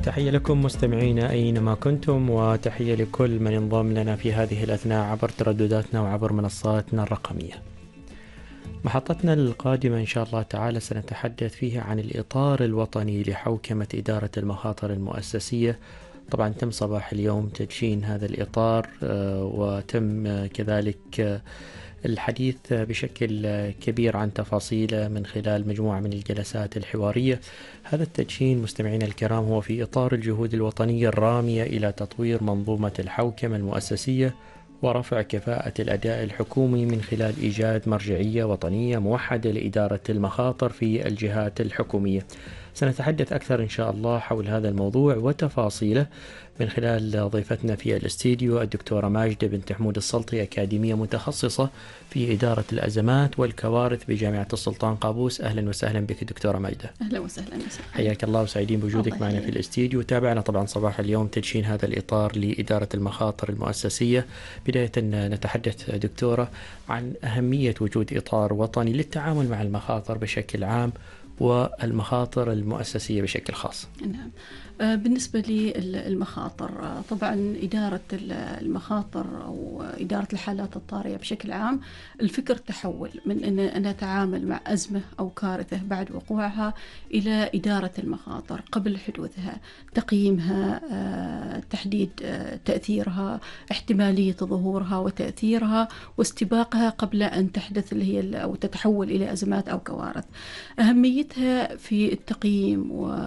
تحية لكم مستمعينا أينما كنتم، وتحية لكل من انضم لنا في هذه الأثناء عبر تردداتنا وعبر منصاتنا الرقمية. محطتنا القادمة إن شاء الله تعالى سنتحدث فيها عن الإطار الوطني لحوكمة إدارة المخاطر المؤسسية. طبعا تم صباح اليوم تدشين هذا الإطار، وتم كذلك الحديث بشكل كبير عن تفاصيله من خلال مجموعة من الجلسات الحوارية. هذا التدشين مستمعينا الكرام هو في إطار الجهود الوطنية الرامية إلى تطوير منظومة الحوكمة المؤسسية ورفع كفاءة الأداء الحكومي من خلال إيجاد مرجعية وطنية موحدة لإدارة المخاطر في الجهات الحكومية. سنتحدث أكثر إن شاء الله حول هذا الموضوع وتفاصيله من خلال ضيفتنا في الاستديو الدكتورة ماجدة بنت حمود السلطي، أكاديمية متخصصة في إدارة الأزمات والكوارث بجامعة السلطان قابوس. أهلا وسهلا بك دكتورة ماجدة. أهلا وسهلا. حياك الله وسعيدين بوجودك معنا في الاستديو. تابعنا طبعا صباح اليوم تدشين هذا الإطار لإدارة المخاطر المؤسسية. بداية نتحدث دكتورة عن أهمية وجود إطار وطني للتعامل مع المخاطر بشكل عام والمخاطر المؤسسية بشكل خاص. نعم، بالنسبة للمخاطر طبعا إدارة المخاطر أو إدارة الحالات الطارئة بشكل عام، الفكر تحول من أن أنا أتعامل مع أزمة أو كارثة بعد وقوعها إلى إدارة المخاطر قبل حدوثها، تقييمها، تحديد تأثيرها، احتمالية ظهورها وتأثيرها، واستباقها قبل أن تحدث اللي هي أو تتحول إلى أزمات أو كوارث. أهميتها في التقييم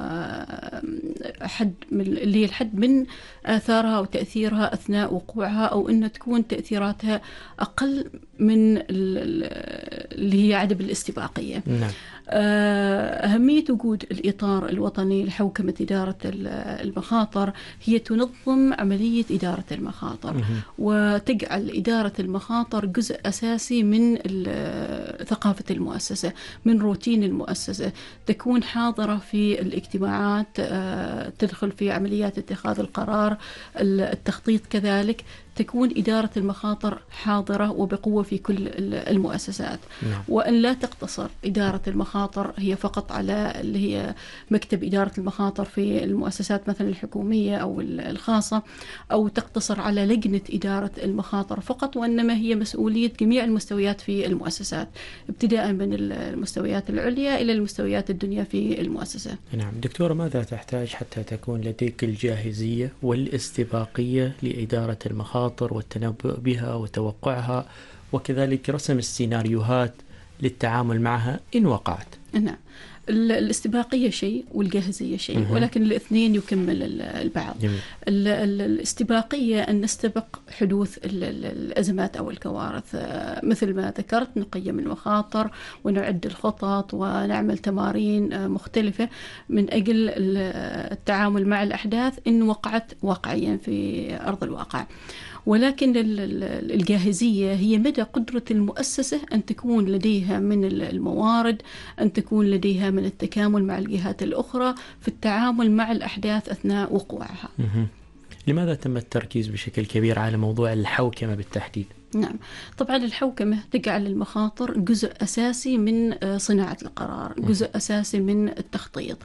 حد من اللي هي الحد من آثارها وتأثيرها أثناء وقوعها، أو أن تكون تأثيراتها أقل من اللي هي عدم الاستباقية. نعم. أهمية وجود الإطار الوطني لحوكمة إدارة المخاطر هي تنظم عملية إدارة المخاطر وتجعل إدارة المخاطر جزء أساسي من ثقافة المؤسسة، من روتين المؤسسة، تكون حاضرة في الاجتماعات، تدخل في عمليات اتخاذ القرار، التخطيط كذلك، تكون إدارة المخاطر حاضرة وبقوة في كل المؤسسات. نعم. وأن لا تقتصر إدارة المخاطر هي فقط على اللي هي مكتب إدارة المخاطر في المؤسسات مثلا الحكومية أو الخاصة، أو تقتصر على لجنة إدارة المخاطر فقط، وإنما هي مسؤولية جميع المستويات في المؤسسات، ابتداء من المستويات العليا إلى المستويات الدنيا في المؤسسة. نعم دكتورة، ماذا تحتاج حتى تكون لديك الجاهزية والاستباقية لإدارة المخاطر والتنبؤ بها وتوقعها، وكذلك رسم السيناريوهات للتعامل معها إن وقعت؟ نعم، الاستباقية شيء والجاهزية شيء، ولكن الاثنين يكمل البعض. جميل. الاستباقية أن نستبق حدوث الأزمات أو الكوارث، مثل ما ذكرت نقيم المخاطر ونعد الخطط ونعمل تمارين مختلفة من أجل التعامل مع الأحداث إن وقعت واقعيا في أرض الواقع. ولكن الجاهزية هي مدى قدرة المؤسسة أن تكون لديها من الموارد، أن تكون لديها من التكامل مع الجهات الأخرى في التعامل مع الأحداث أثناء وقوعها. لماذا تم التركيز بشكل كبير على موضوع الحوكمة بالتحديد؟ نعم، طبعا الحوكمة تجعل المخاطر جزء أساسي من صناعة القرار، جزء أساسي من التخطيط.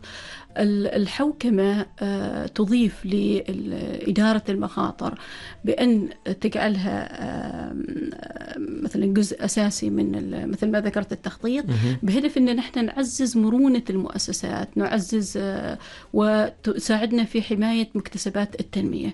الحوكمة تضيف لإدارة المخاطر بأن تجعلها مثلا جزء أساسي من مثل ما ذكرت التخطيط، بهدف أن نحن نعزز مرونة المؤسسات، نعزز وتساعدنا في حماية مكتسبات التنمية،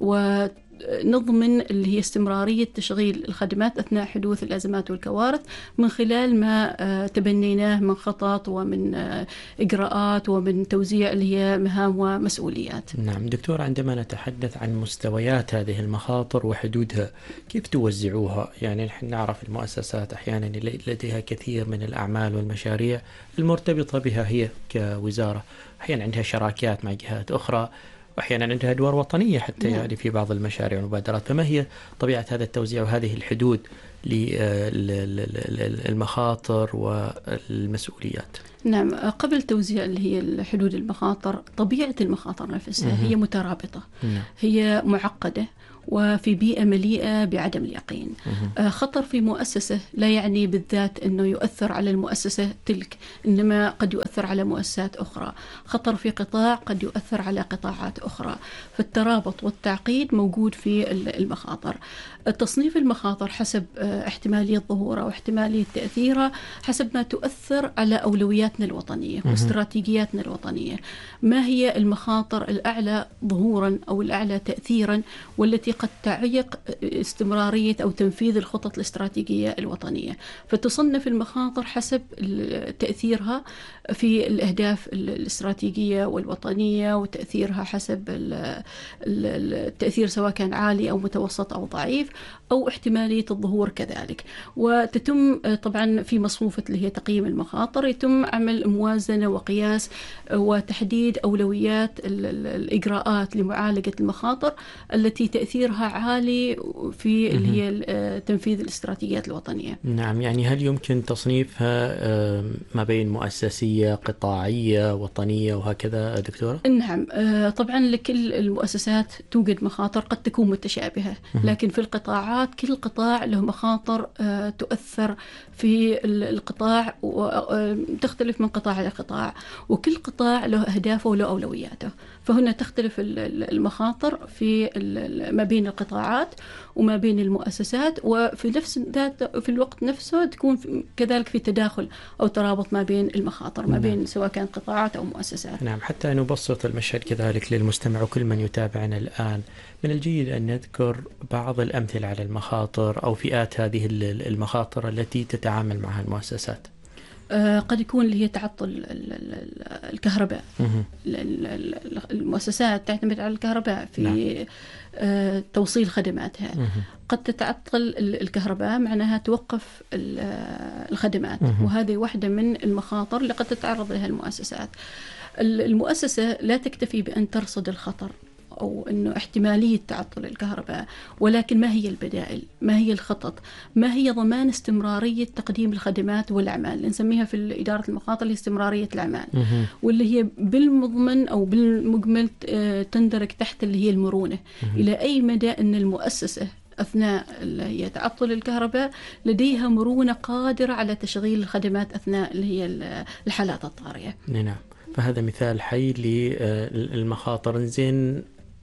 ونضمن اللي هي استمرارية تشغيل الخدمات أثناء حدوث الأزمات والكوارث من خلال ما تبنيناه من خطط ومن إجراءات ومن توزيع اللي هي مهام ومسؤوليات. نعم دكتور، عندما نتحدث عن مستويات هذه المخاطر وحدودها كيف توزعوها؟ يعني نحن نعرف المؤسسات أحيانا لديها كثير من الأعمال والمشاريع المرتبطة بها هي كوزارة، أحيانا عندها شراكات مع جهات أخرى، وأحيانا عندها أدوار وطنية حتى يعني في بعض المشاريع والمبادرات. فما هي طبيعة هذا التوزيع وهذه الحدود للمخاطر والمسؤوليات؟ نعم، قبل توزيع اللي هي حدود المخاطر، طبيعة المخاطر نفسها هي مترابطة، هي معقدة، وفي بيئة مليئة بعدم اليقين. خطر في مؤسسة لا يعني بالذات أنه يؤثر على المؤسسة تلك، إنما قد يؤثر على مؤسسات أخرى. خطر في قطاع قد يؤثر على قطاعات أخرى، فالترابط والتعقيد موجود في المخاطر. تصنيف المخاطر حسب احتمالية ظهورها واحتمالية تأثيرها حسب ما تؤثر على أولوياتنا الوطنية واستراتيجياتنا الوطنية. ما هي المخاطر الأعلى ظهورا أو الأعلى تأثيرا، والتي قد تعيق استمرارية أو تنفيذ الخطط الاستراتيجية الوطنية. فتصنف المخاطر حسب تأثيرها في الأهداف الاستراتيجية والوطنية، وتأثيرها حسب التأثير سواء كان عالي أو متوسط أو ضعيف، أو احتمالية الظهور كذلك. وتتم طبعا في مصفوفة اللي هي تقييم المخاطر يتم عمل موازنة وقياس وتحديد أولويات الإجراءات لمعالجة المخاطر التي تأثيرها عالي في اللي هي تنفيذ الاستراتيجيات الوطنية. نعم، يعني هل يمكن تصنيفها ما بين مؤسسية، قطاعية، وطنية وهكذا دكتورة؟ نعم، طبعا لكل المؤسسات توجد مخاطر قد تكون متشابهة، لكن في القطاعات كل قطاع له مخاطر تؤثر في القطاع وتختلف من قطاع إلى قطاع، وكل قطاع له أهدافه وله أولوياته. فهنا تختلف المخاطر في ما بين القطاعات وما بين المؤسسات، وفي نفس ذات في الوقت نفسه تكون كذلك في تداخل أو ترابط ما بين المخاطر ما بين سواء كان قطاعات أو مؤسسات. نعم، حتى نبسط المشهد كذلك للمستمع وكل من يتابعنا الآن، من الجيد أن نذكر بعض الأمثلة على المخاطر أو فئات هذه المخاطر التي تتعامل معها المؤسسات. قد يكون اللي هي تعطل الكهرباء. المؤسسات تعتمد على الكهرباء في توصيل خدماتها. قد تتعطل الكهرباء، معناها توقف الخدمات، وهذه واحدة من المخاطر اللي قد تتعرض لها المؤسسات. المؤسسة لا تكتفي بأن ترصد الخطر أو أنه احتمالية تعطل الكهرباء، ولكن ما هي البدائل، ما هي الخطط، ما هي ضمان استمرارية تقديم الخدمات والأعمال اللي نسميها في إدارة المخاطر استمرارية الأعمال، واللي هي بالمضمن أو بالمجمل تندرج تحت اللي هي المرونة. إلى أي مدى أن المؤسسة أثناء تعطل الكهرباء لديها مرونة قادرة على تشغيل الخدمات أثناء اللي هي الحالات الطارئة. نعم، فهذا مثال حي للمخاطر. زين،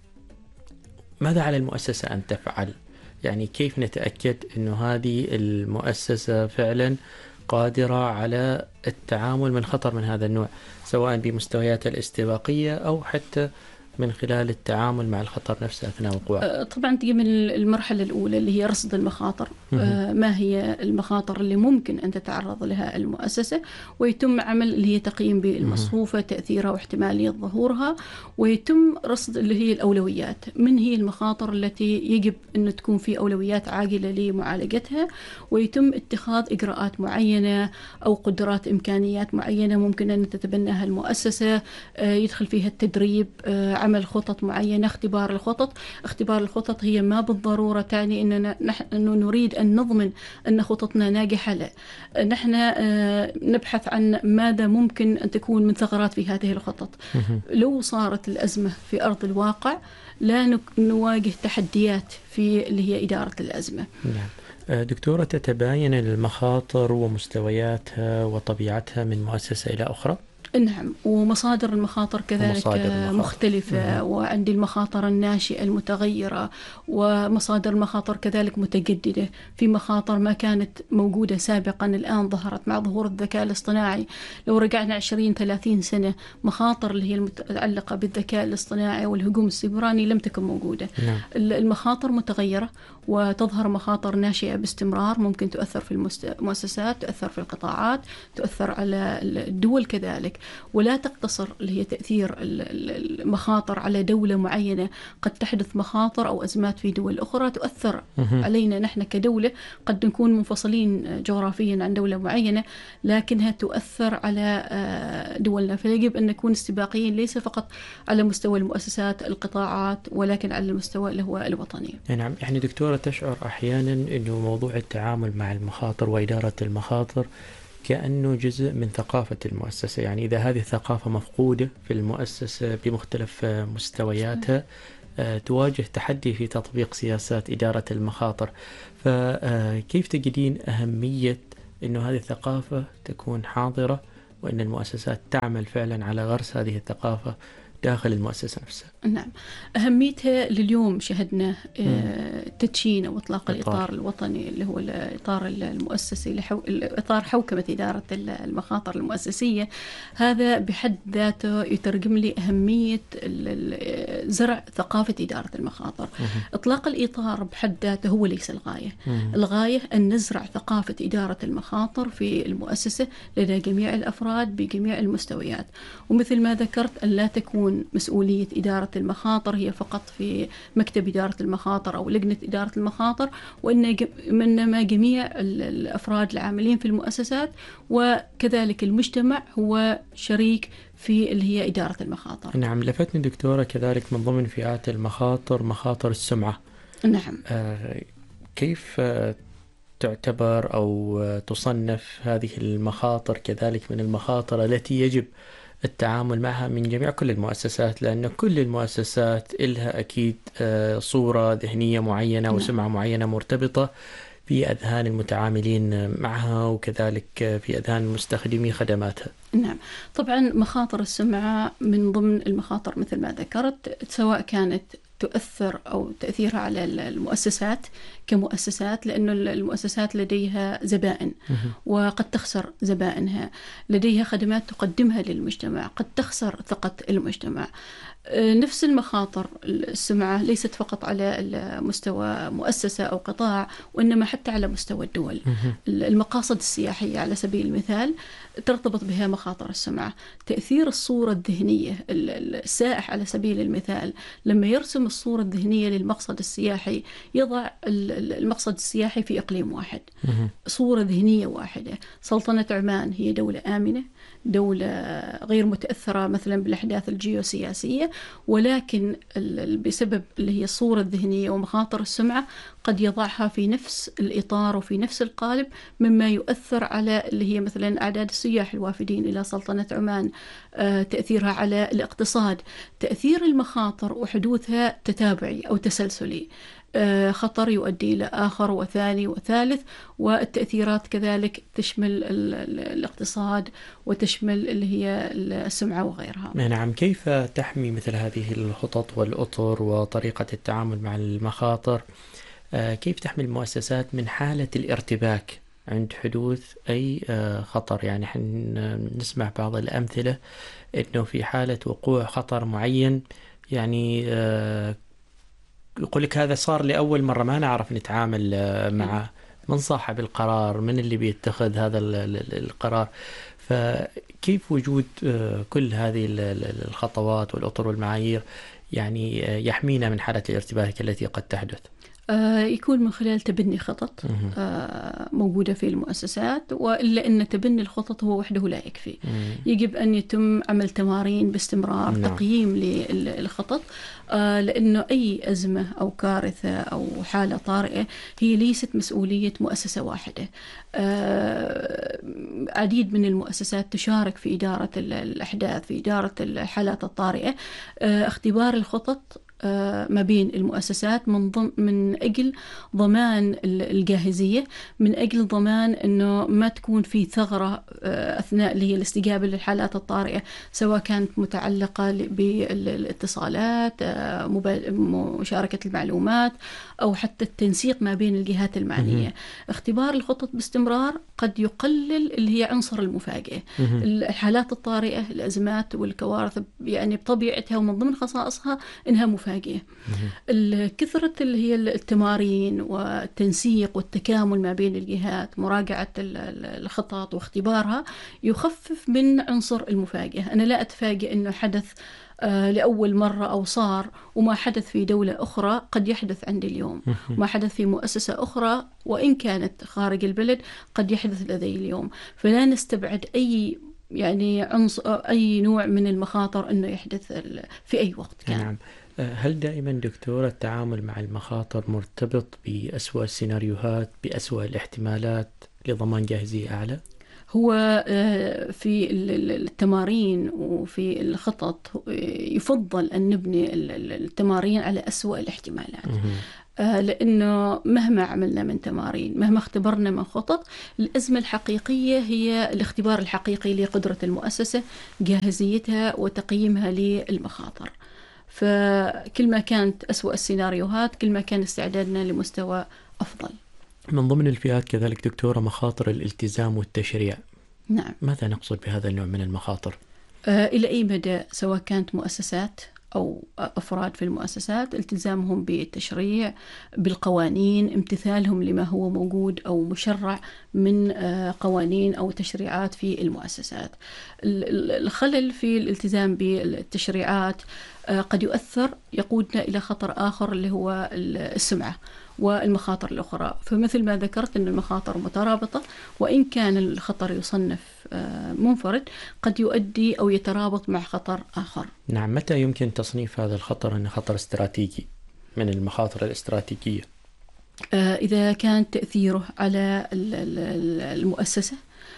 ماذا على المؤسسة أن تفعل؟ يعني كيف نتأكد أنه هذه المؤسسة فعلا قادرة على التعامل من خطر من هذا النوع، سواء بمستويات الاستباقية أو حتى من خلال التعامل مع الخطر نفسه أثناء وقوعه؟ طبعا تجي من المرحلة الأولى اللي هي رصد المخاطر. ما هي المخاطر اللي ممكن أن تتعرض لها المؤسسة، ويتم عمل اللي هي تقييم بالمصفوفة تأثيرها واحتمالية ظهورها، ويتم رصد اللي هي الأولويات. من هي المخاطر التي يجب أن تكون في أولويات عاجلة لمعالجتها، ويتم اتخاذ إجراءات معينة أو قدرات إمكانيات معينة ممكن أن تتبناها المؤسسة. يدخل فيها التدريب، عمل خطط معينة، اختبار الخطط هي ما بالضرورة تعني أننا نحن نريد أن نضمن أن خططنا ناجحة. لا، نحن نبحث عن ماذا ممكن أن تكون من ثغرات في هذه الخطط. لو صارت الأزمة في أرض الواقع لا نواجه تحديات في اللي هي إدارة الأزمة. نعم. دكتورة، تتباين المخاطر ومستوياتها وطبيعتها من مؤسسة إلى أخرى؟ نعم، ومصادر المخاطر كذلك مختلفة، وعندي المخاطر الناشئة المتغيرة، ومصادر المخاطر كذلك متجددة. في مخاطر ما كانت موجودة سابقا الآن ظهرت مع ظهور الذكاء الاصطناعي. لو رجعنا 20-30 سنة مخاطر اللي هي المتعلقة بالذكاء الاصطناعي والهجوم السيبراني لم تكن موجودة. المخاطر متغيرة، وتظهر مخاطر ناشئة باستمرار، ممكن تؤثر في المؤسسات، تؤثر في القطاعات، تؤثر على الدول كذلك. ولا تقتصر اللي هي تأثير المخاطر على دولة معينة. قد تحدث مخاطر أو أزمات في دول أخرى تؤثر علينا نحن كدولة، قد نكون منفصلين جغرافيا عن دولة معينة لكنها تؤثر على دولنا. فيجب أن نكون استباقيين ليس فقط على مستوى المؤسسات القطاعات ولكن على المستوى اللي هو الوطني. نعم. يعني دكتورة تشعر أحيانا أنه موضوع التعامل مع المخاطر وإدارة المخاطر كأنه جزء من ثقافة المؤسسة، يعني إذا هذه الثقافة مفقودة في المؤسسة بمختلف مستوياتها تواجه تحدي في تطبيق سياسات إدارة المخاطر. فكيف تجدين أهمية أنه هذه الثقافة تكون حاضرة وأن المؤسسات تعمل فعلا على غرس هذه الثقافة داخل المؤسسة نفسها؟ نعم، أهميتها لليوم شهدنا تدشين أو إطلاق الإطار الوطني اللي هو الإطار المؤسسي إطار حوكمة إدارة المخاطر المؤسسية. هذا بحد ذاته يترجم لي أهمية زرع ثقافة إدارة المخاطر. إطلاق الإطار بحد ذاته هو ليس الغاية. الغاية أن نزرع ثقافة إدارة المخاطر في المؤسسة لدى جميع الأفراد بجميع المستويات. ومثل ما ذكرت أن لا تكون مسؤولية إدارة المخاطر هي فقط في مكتب إدارة المخاطر أو لجنة إدارة المخاطر، وإنما جميع الأفراد العاملين في المؤسسات وكذلك المجتمع هو شريك في اللي هي إدارة المخاطر. نعم. لفتني دكتورة كذلك من ضمن فئات المخاطر مخاطر السمعة. نعم. كيف تعتبر أو تصنف هذه المخاطر كذلك من المخاطر التي يجب التعامل معها من جميع كل المؤسسات، لأن كل المؤسسات إلها أكيد صورة ذهنية معينة وسمعة معينة مرتبطة في أذهان المتعاملين معها وكذلك في أذهان مستخدمي خدماتها. نعم، طبعا مخاطر السمعة من ضمن المخاطر مثل ما ذكرت، سواء كانت تؤثر أو تأثيرها على المؤسسات كمؤسسات، لأنه المؤسسات لديها زبائن وقد تخسر زبائنها، لديها خدمات تقدمها للمجتمع قد تخسر ثقة المجتمع. نفس المخاطر السمعة ليست فقط على مستوى مؤسسة أو قطاع، وإنما حتى على مستوى الدول. المقاصد السياحية على سبيل المثال ترتبط بها مخاطر السمعة. تأثير الصورة الذهنية، السائح على سبيل المثال لما يرسم الصورة الذهنية للمقصد السياحي يضع المقصد السياحي في إقليم واحد، صورة ذهنية واحدة. سلطنة عمان هي دولة آمنة، دولة غير متأثرة مثلا بالأحداث الجيوسياسية، ولكن بسبب اللي هي الصورة الذهنية ومخاطر السمعة قد يضعها في نفس الإطار وفي نفس القالب مما يؤثر على اللي هي مثلا أعداد السياح الوافدين إلى سلطنة عمان، تأثيرها على الاقتصاد. تأثير المخاطر وحدوثها تتابعي أو تسلسلي، خطر يؤدي إلى آخر وثاني وثالث، والتأثيرات كذلك تشمل الاقتصاد وتشمل اللي هي السمعة وغيرها. نعم. كيف تحمي مثل هذه الخطط والأطر وطريقة التعامل مع المخاطر؟ كيف تحمي المؤسسات من حالة الارتباك عند حدوث أي خطر؟ يعني نسمع بعض الأمثلة إنه في حالة وقوع خطر معين يعني يقول لك هذا صار لأول مرة ما نعرف نتعامل مع من صاحب القرار، من اللي بيتخذ هذا القرار. فكيف وجود كل هذه الخطوات والأطر والمعايير يعني يحمينا من حالة الارتباك التي قد تحدث؟ يكون من خلال تبني خطط موجودة في المؤسسات، وإلا أن تبني الخطط هو وحده لا يكفي. يجب أن يتم عمل تمارين باستمرار، تقييم للخطط، لأنه أي أزمة أو كارثة أو حالة طارئة هي ليست مسؤولية مؤسسة واحدة. عديد من المؤسسات تشارك في إدارة الأحداث، في إدارة الحالات الطارئة. اختبار الخطط ما بين المؤسسات من أجل ضمان الجاهزية، من أجل ضمان أنه ما تكون في ثغرة أثناء اللي هي الاستجابة للحالات الطارئة، سواء كانت متعلقة بالاتصالات، مشاركة المعلومات، أو حتى التنسيق ما بين الجهات المعنية. اختبار الخطط باستمرار قد يقلل اللي هي عنصر المفاجئة. الحالات الطارئة، الأزمات والكوارث يعني بطبيعتها ومن ضمن خصائصها إنها مفاجئة، المفاجئة. كثرة اللي هي التمارين والتنسيق والتكامل ما بين الجهات، مراجعة الخطط واختبارها، يخفف من عنصر المفاجأة. أنا لا أتفاجئ أنه حدث لأول مرة أو صار، وما حدث في دولة أخرى قد يحدث عندي اليوم، ما حدث في مؤسسة أخرى وإن كانت خارج البلد قد يحدث لدي اليوم. فلا نستبعد أي أي نوع من المخاطر أنه يحدث في أي وقت كان. نعم. هل دائما دكتور التعامل مع المخاطر مرتبط بأسوأ السيناريوهات، بأسوأ الاحتمالات لضمان جاهزية أعلى؟ هو في التمارين وفي الخطط يفضل أن نبني التمارين على أسوأ الاحتمالات. لأنه مهما عملنا من تمارين، مهما اختبرنا من خطط، الأزمة الحقيقية هي الاختبار الحقيقي لقدرة المؤسسة، جاهزيتها وتقييمها للمخاطر. فكل ما كانت أسوأ السيناريوهات كل ما كان استعدادنا لمستوى أفضل. من ضمن الفئات كذلك دكتورة مخاطر الالتزام والتشريع. نعم. ماذا نقصد بهذا النوع من المخاطر؟ إلى أي مدى سواء كانت مؤسسات أو أفراد في المؤسسات، التزامهم بالتشريع، بالقوانين، امتثالهم لما هو موجود أو مشرع من قوانين أو تشريعات في المؤسسات. الخلل في الالتزام بالتشريعات قد يقودنا إلى خطر آخر اللي هو السمعة والمخاطر الأخرى. فمثل ما ذكرت أن المخاطر مترابطة، وإن كان الخطر يصنف منفرد قد يؤدي أو يترابط مع خطر آخر. نعم. متى يمكن تصنيف هذا الخطر أنه خطر استراتيجي من المخاطر الاستراتيجية؟ إذا كان تأثيره على المؤسسة،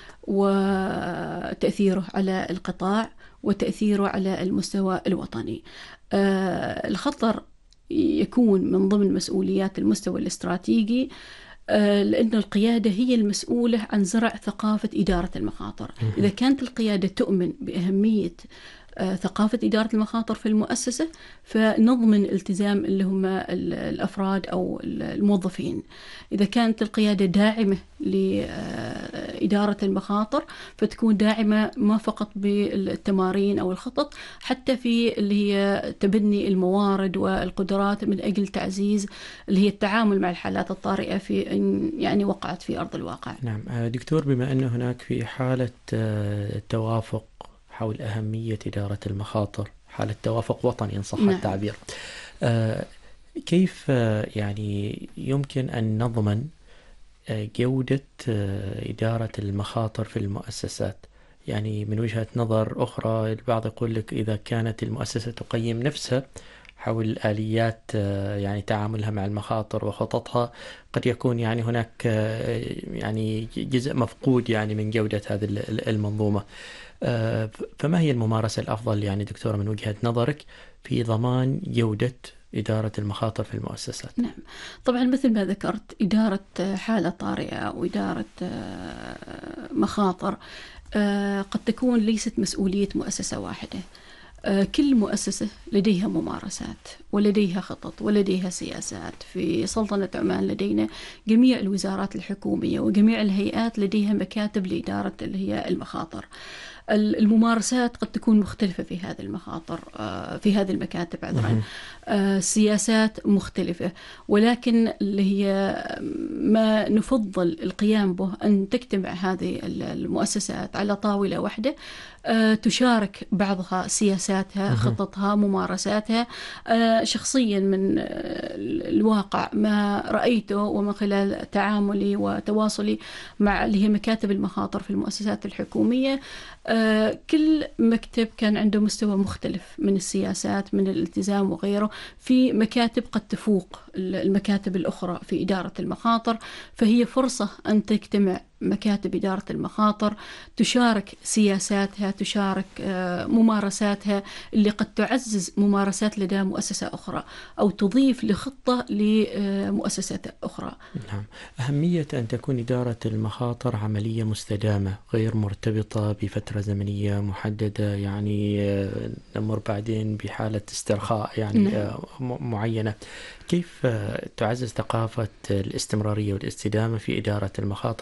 وتأثيره على القطاع، وتأثيره على المستوى الوطني. الخطر يكون من ضمن مسؤوليات المستوى الاستراتيجي، لأن القيادة هي المسؤولة عن زرع ثقافة إدارة المخاطر. إذا كانت القيادة تؤمن بأهمية ثقافة إدارة المخاطر في المؤسسة، فنضمن التزام اللي هم الأفراد أو الموظفين. إذا كانت القيادة داعمة لإدارة المخاطر، فتكون داعمة ما فقط بالتمارين أو الخطط، حتى في اللي هي تبني الموارد والقدرات من أجل تعزيز اللي هي التعامل مع الحالات الطارئة في وقعت في أرض الواقع. نعم. دكتور، بما أن هناك في حالة توافق حول أهمية إدارة المخاطر، حالة توافق وطني إن صح التعبير، كيف يمكن أن نضمن جودة إدارة المخاطر في المؤسسات؟ من وجهة نظر أخرى البعض يقول لك إذا كانت المؤسسة تقيم نفسها حول آليات تعاملها مع المخاطر وخططها، قد يكون هناك جزء مفقود من جودة هذه المنظومة. فما هي الممارسة الأفضل دكتورة من وجهة نظرك في ضمان جودة إدارة المخاطر في المؤسسات؟ نعم، طبعا مثل ما ذكرت، إدارة حالة طارئة وإدارة مخاطر قد تكون ليست مسؤولية مؤسسة واحدة. كل مؤسسة لديها ممارسات ولديها خطط ولديها سياسات. في سلطنة عمان لدينا جميع الوزارات الحكومية وجميع الهيئات لديها مكاتب لإدارة اللي هي المخاطر. الممارسات قد تكون مختلفة في هذه المخاطر، في هذه المكاتب عذرا، سياسات مختلفة، ولكن اللي هي ما نفضل القيام به أن تجتمع هذه المؤسسات على طاولة واحدة، تشارك بعضها سياساتها، خططها، ممارساتها. شخصيا من الواقع ما رأيته ومن خلال تعاملي وتواصلي مع اللي هي مكاتب المخاطر في المؤسسات الحكومية، كل مكتب كان عنده مستوى مختلف من السياسات، من الالتزام وغيره. في مكاتب قد تفوق المكاتب الأخرى في إدارة المخاطر، فهي فرصة أن تجتمع مكاتب إدارة المخاطر، تشارك سياساتها، تشارك ممارساتها اللي قد تعزز ممارسات لدى مؤسسة أخرى أو تضيف لخطة لمؤسسة أخرى. نعم. أهمية أن تكون إدارة المخاطر عملية مستدامة غير مرتبطة بفترة زمنية محددة، نمر بعدين بحالة استرخاء معينة. كيف تعزز ثقافة الاستمرارية والاستدامة في إدارة المخاطر بحيث أنها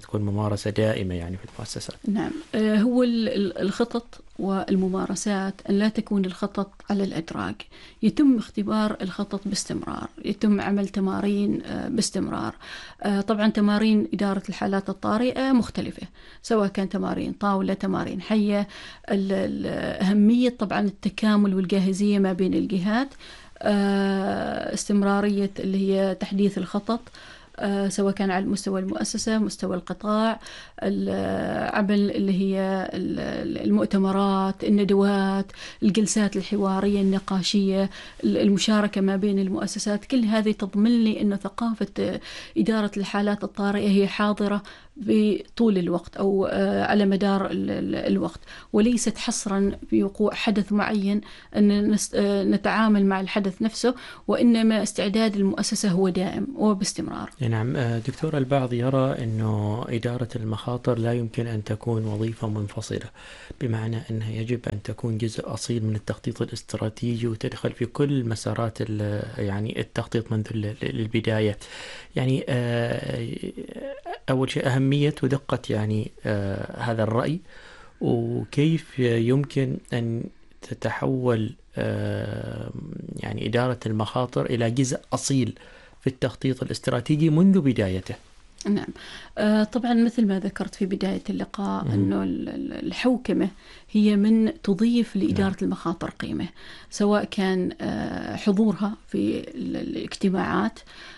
تكون ممارسة دائمة يعني في المؤسسات. نعم، هو الخطط والممارسات أن لا تكون الخطط على الأدراج، يتم اختبار الخطط باستمرار، يتم عمل تمارين باستمرار. طبعا تمارين إدارة الحالات الطارئة مختلفة، سواء كان تمارين طاولة، تمارين حية. أهمية طبعا التكامل والجاهزية ما بين الجهات، استمرارية اللي هي تحديث الخطط، سواء كان على مستوى المؤسسة، مستوى القطاع، عمل اللي هي المؤتمرات، الندوات، الجلسات الحوارية النقاشية، المشاركة ما بين المؤسسات. كل هذه تضمن لي أن ثقافة إدارة الحالات الطارئة هي حاضرة بطول الوقت أو على مدار الوقت، وليست حصرا بوقوع حدث معين أن نتعامل مع الحدث نفسه، وإنما استعداد المؤسسة هو دائم وباستمرار. نعم دكتور، البعض يرى أنه إدارة المخاطر لا يمكن أن تكون وظيفة منفصلة، بمعنى أنها يجب أن تكون جزء أصيل من التخطيط الاستراتيجي وتدخل في كل مسارات يعني التخطيط منذ البداية. يعني أول شيء أهمية ودقة يعني هذا الرأي، وكيف يمكن أن تتحول يعني إدارة المخاطر إلى جزء أصيل في التخطيط الاستراتيجي منذ بدايته. نعم، طبعا مثل ما ذكرت في بداية اللقاء أنه الحوكمة هي من تضيف لإدارة المخاطر قيمة، سواء كان حضورها في الاجتماعات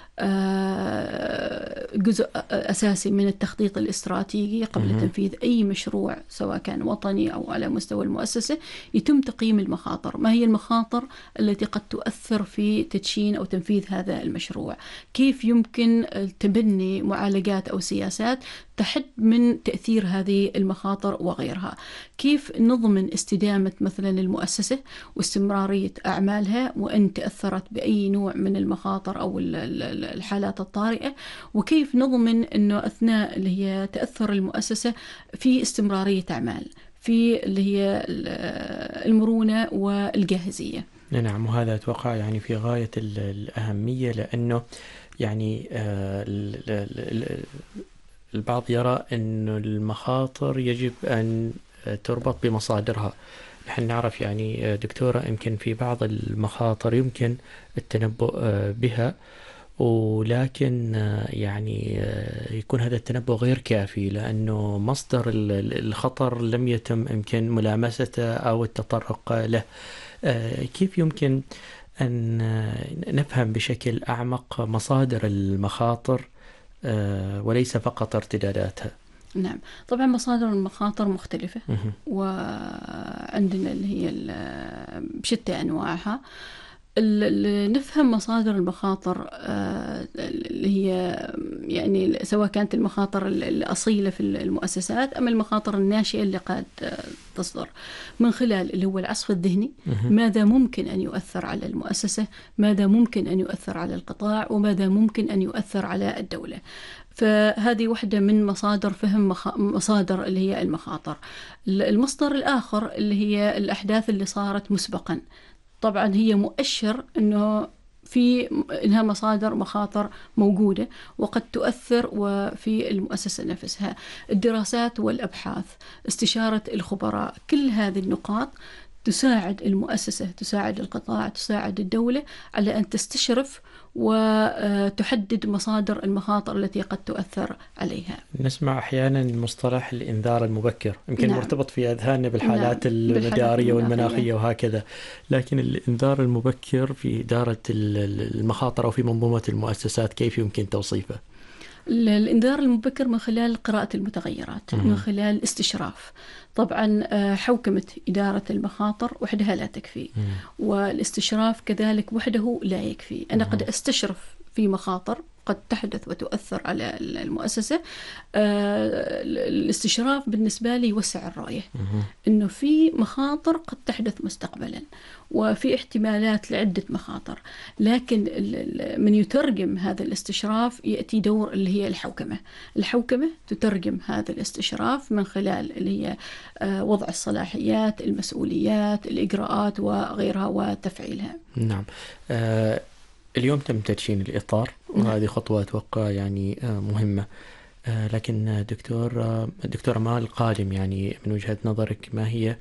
جزء أساسي من التخطيط الاستراتيجي قبل تنفيذ أي مشروع، سواء كان وطني أو على مستوى المؤسسة. يتم تقييم المخاطر، ما هي المخاطر التي قد تؤثر في تدشين أو تنفيذ هذا المشروع، كيف يمكن تبني معالجات أو سياسات تحد من تأثير هذه المخاطر وغيرها، كيف نضمن استدامة مثلا المؤسسة واستمرارية أعمالها وإن تأثرت بأي نوع من المخاطر أو الحالات الطارئة، وكيف نضمن أنه أثناء اللي هي تأثر المؤسسة في استمرارية أعمال، في اللي هي المرونة والجاهزية. نعم، وهذا أتوقع يعني في غاية الأهمية، لأنه يعني البعض يرى أن المخاطر يجب أن تربط بمصادرها. نحن نعرف يعني دكتورة يمكن في بعض المخاطر يمكن التنبؤ بها، ولكن يعني يكون هذا التنبؤ غير كافي، لأنه مصدر الخطر لم يتم يمكن ملامسته أو التطرق له. كيف يمكن أن نفهم بشكل أعمق مصادر المخاطر وليس فقط ارتداداتها؟ نعم، طبعا مصادر المخاطر مختلفة، وعندنا اللي هي بشتى أنواعها. نفهم مصادر المخاطر اللي هي يعني سواء كانت المخاطر الأصيلة في المؤسسات أم المخاطر الناشئة اللي قد تصدر من خلال اللي هو العصف الذهني، ماذا ممكن أن يؤثر على المؤسسة، ماذا ممكن أن يؤثر على القطاع، وماذا ممكن أن يؤثر على الدولة. فهذه واحدة من مصادر فهم مصادر اللي هي المخاطر. المصدر الآخر اللي هي الأحداث اللي صارت مسبقا، طبعا هي مؤشر أنه في إنها مصادر مخاطر موجودة وقد تؤثر وفي المؤسسة نفسها. الدراسات والأبحاث، استشارة الخبراء، كل هذه النقاط تساعد المؤسسة، تساعد القطاع، تساعد الدولة على أن تستشرف وتحدد مصادر المخاطر التي قد تؤثر عليها. نسمع أحيانا مصطلح الإنذار المبكر، يمكن نعم. مرتبط في أذهاننا بالحالات المدارية والمناخية وهكذا، لكن الإنذار المبكر في إدارة المخاطر أو في منظومة المؤسسات كيف يمكن توصيفه؟ الإنذار المبكر من خلال قراءة المتغيرات، من خلال الاستشراف. طبعا حوكمة إدارة المخاطر وحدها لا تكفي، والاستشراف كذلك وحده لا يكفي. أنا قد أستشرف في مخاطر قد تحدث وتؤثر على المؤسسة. الاستشراف بالنسبة لي يوسع الرؤية، إنه في مخاطر قد تحدث مستقبلا وفي احتمالات لعدة مخاطر، لكن من يترجم هذا الاستشراف يأتي دور اللي هي الحوكمة تترجم هذا الاستشراف من خلال اللي هي وضع الصلاحيات، المسؤوليات، الإجراءات وغيرها وتفعيلها. نعم. اليوم تم تدشين الإطار، وهذه خطوة أتوقع يعني مهمة. لكن دكتورة ما القادم يعني من وجهة نظرك؟ ما هي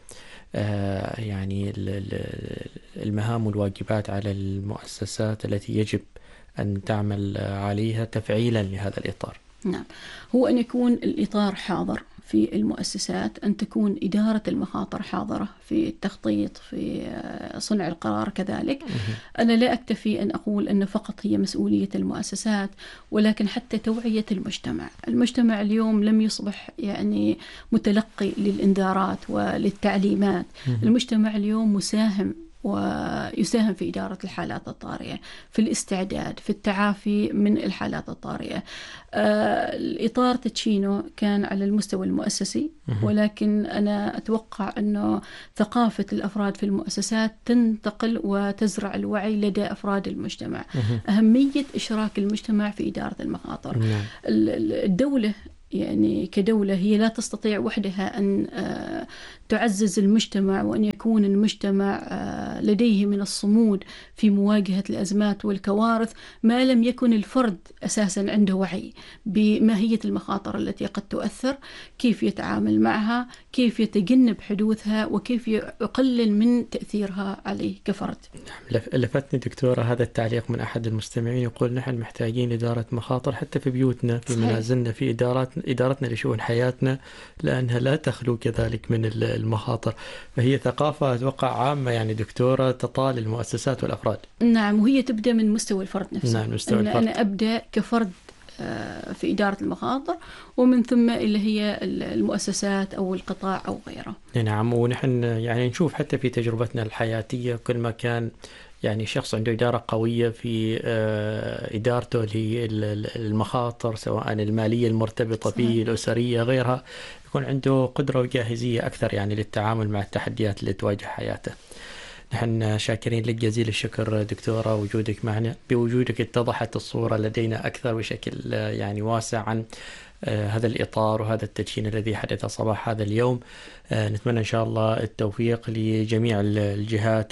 يعني المهام والواجبات على المؤسسات التي يجب أن تعمل عليها تفعيلا لهذا الإطار؟ نعم، هو أن يكون الإطار حاضر في المؤسسات، أن تكون إدارة المخاطر حاضرة في التخطيط، في صنع القرار كذلك. أنا لا أكتفي أن أقول أن فقط هي مسؤولية المؤسسات، ولكن حتى توعية المجتمع. المجتمع اليوم لم يصبح يعني متلقي للإنذارات وللتعليمات. المجتمع اليوم ويساهم في إدارة الحالات الطارئة، في الاستعداد، في التعافي من الحالات الطارئة. الإطار تدشينه كان على المستوى المؤسسي، ولكن أنا أتوقع أنه ثقافة الأفراد في المؤسسات تنتقل وتزرع الوعي لدى أفراد المجتمع. أهمية إشراك المجتمع في إدارة المخاطر. الدولة يعني كدولة هي لا تستطيع وحدها أن تعزز المجتمع، وأن يكون المجتمع لديه من الصمود في مواجهة الأزمات والكوارث ما لم يكن الفرد أساسا عنده وعي بماهية المخاطر التي قد تؤثر، كيف يتعامل معها، كيف يتجنب حدوثها، وكيف يقلل من تأثيرها عليه كفرد. لفتني دكتورة هذا التعليق من أحد المستمعين، يقول نحن محتاجين إدارة مخاطر حتى في بيوتنا، في منازلنا، في إدارتنا لشؤون حياتنا، لأنها لا تخلو كذلك من المخاطر. فهي ثقافة أتوقع عامة يعني دكتورة تطال المؤسسات والأفراد. نعم، وهي تبدأ من مستوى الفرد نفسه. نعم، مستوى الفرد. أنا أبدأ كفرد في إدارة المخاطر، ومن ثم اللي هي المؤسسات أو القطاع أو غيره. نعم، ونحن يعني نشوف حتى في تجربتنا الحياتية كل ما كان يعني شخص عنده إدارة قوية في إدارته للمخاطر، سواء المالية المرتبطة به، الأسرية، غيرها، يكون عنده قدرة وجاهزية أكثر يعني للتعامل مع التحديات اللي تواجه حياته. نحن شاكرين لك جزيل الشكر دكتورة وجودك معنا. بوجودك اتضحت الصورة لدينا أكثر بشكل يعني واسع عن هذا الإطار وهذا التدشين الذي حدث صباح هذا اليوم. نتمنى إن شاء الله التوفيق لجميع الجهات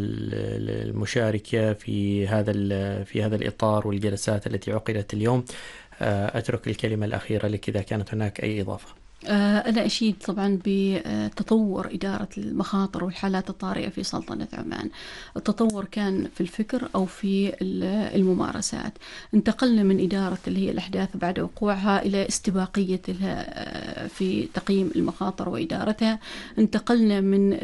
المشاركة في هذا الإطار والجلسات التي عقدت اليوم. أترك الكلمة الأخيرة لك إذا كانت هناك أي إضافة. أنا أشيد طبعا بتطور إدارة المخاطر والحالات الطارئة في سلطنة عمان. التطور كان في الفكر أو في الممارسات. انتقلنا من إدارة اللي هي الأحداث بعد وقوعها إلى استباقيتها في تقييم المخاطر وإدارتها. انتقلنا من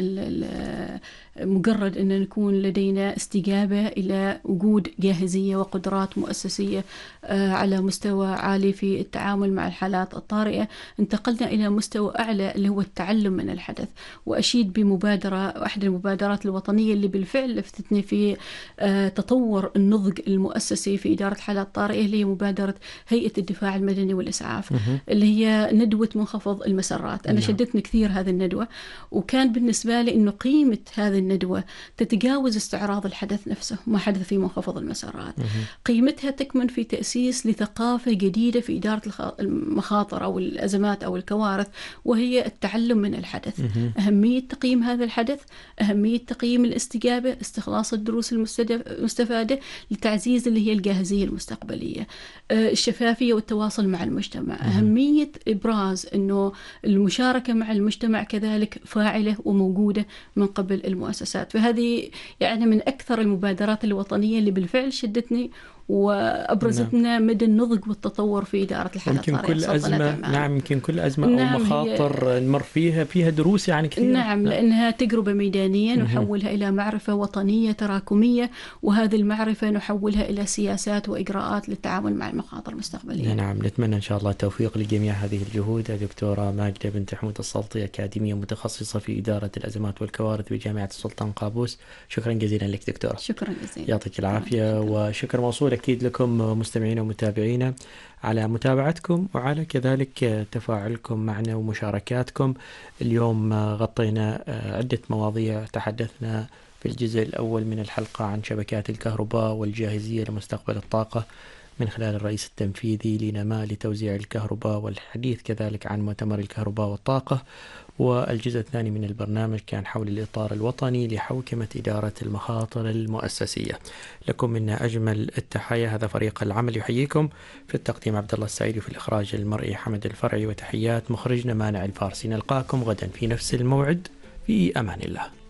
مجرد أن نكون لدينا استجابة إلى وجود جاهزية وقدرات مؤسسية على مستوى عالي في التعامل مع الحالات الطارئة. انتقلنا إلى مستوى أعلى اللي هو التعلم من الحدث. وأشيد بمبادرة، أحد المبادرات الوطنية اللي بالفعل لفتتني في تطور النضج المؤسسي في إدارة حالات طارئة، اللي هي مبادرة هيئة الدفاع المدني والإسعاف، اللي هي ندوة منخفض المسرات. أنا شدتني كثير هذه الندوة، وكان بالنسبة لي إنه قيمة هذه الندوة تتجاوز استعراض الحدث نفسه، ما حدث في منخفض المسرات. قيمتها تكمن في تأسيس لثقافة جديدة في إدارة المخاطر أو الأزمات أو الكوارث، وهي التعلم من الحدث. أهمية تقييم هذا الحدث، أهمية تقييم الاستجابة، استخلاص الدروس المستفادة لتعزيز اللي هي الجاهزية المستقبلية، الشفافية والتواصل مع المجتمع. أهمية إبراز أنه المشاركة مع المجتمع كذلك فاعلة وموجودة من قبل المؤسسات. فهذه يعني من أكثر المبادرات الوطنية اللي بالفعل شدتني وأبرزتنا مدى النضج والتطور في إدارة الحالات الطارئة في سلطنة عمان. يمكن كل أزمة أو مخاطر نمر فيها دروس يعني كثير. نعم، لأنها تجربة ميدانية نحولها إلى معرفة وطنية تراكمية، وهذه المعرفة نحولها إلى سياسات وإجراءات للتعامل مع المخاطر المستقبلية. نعم، نتمنى إن شاء الله التوفيق لجميع هذه الجهود. دكتورة ماجدة بنت حمود السلطي، أكاديمية متخصصة في إدارة الأزمات والكوارث بجامعة السلطان قابوس، شكرا جزيلا لك دكتورة. شكرا جزيلا، يعطيك العافية. وشكر موصول أكيد لكم مستمعين ومتابعينا على متابعتكم وعلى كذلك تفاعلكم معنا ومشاركاتكم. اليوم غطينا عدة مواضيع. تحدثنا في الجزء الأول من الحلقة عن شبكات الكهرباء والجاهزية لمستقبل الطاقة من خلال الرئيس التنفيذي لنماء لتوزيع الكهرباء، والحديث كذلك عن مؤتمر الكهرباء والطاقة. والجزء الثاني من البرنامج كان حول الإطار الوطني لحوكمة إدارة المخاطر المؤسسية. لكم منا أجمل التحايا. هذا فريق العمل يحييكم، في التقديم عبد الله السعيد، وفي الإخراج المرئي حمد الفرعي، وتحيات مخرجنا مانع الفارسي. نلقاكم غدا في نفس الموعد، في أمان الله.